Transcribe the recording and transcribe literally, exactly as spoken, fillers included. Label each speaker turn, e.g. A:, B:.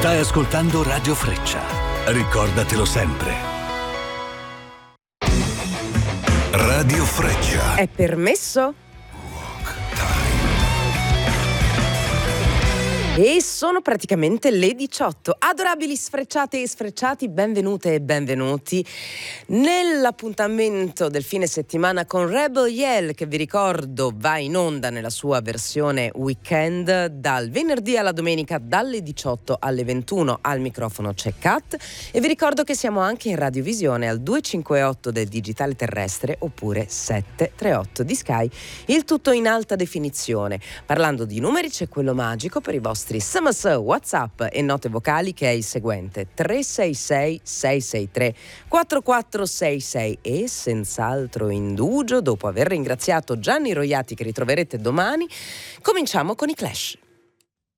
A: Stai ascoltando Radio Freccia. Ricordatelo sempre. Radio Freccia.
B: È permesso? E sono praticamente le diciotto. Adorabili sfrecciate e sfrecciati, benvenute e benvenuti nell'appuntamento del fine settimana con Rebel Yell, che vi ricordo va in onda nella sua versione weekend dal venerdì alla domenica dalle diciotto alle ventuno. Al microfono c'è Kat e vi ricordo che siamo anche in radiovisione al duecentocinquantotto del digitale terrestre oppure settecentotrentotto di Sky, il tutto in alta definizione. Parlando di numeri c'è quello magico per i vostri S M S, WhatsApp e note vocali, che è il seguente: tre sei sei sei sei tre quattro quattro sei sei. E senz'altro indugio, dopo aver ringraziato Gianni Roiati, che ritroverete domani, cominciamo con i Clash.